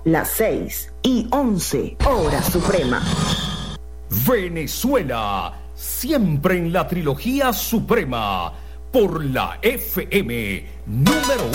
las 6:11, hora suprema. Venezuela, siempre en la trilogía suprema, por la FM número